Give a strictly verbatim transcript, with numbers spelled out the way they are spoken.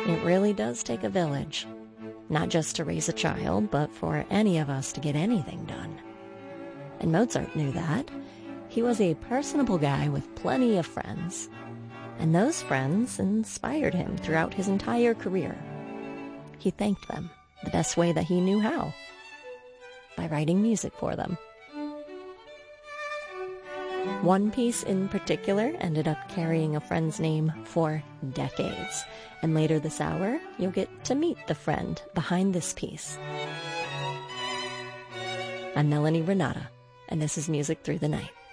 It really does take a village, not just to raise a child, but for any of us to get anything done. And Mozart knew that. He was a personable guy with plenty of friends, and those friends inspired him throughout his entire career. He thanked them the best way that he knew how, by writing music for them. One piece in particular ended up carrying a friend's name for decades, and later this hour, you'll get to meet the friend behind this piece. I'm Melanie Renata, and this is Music Through the Night.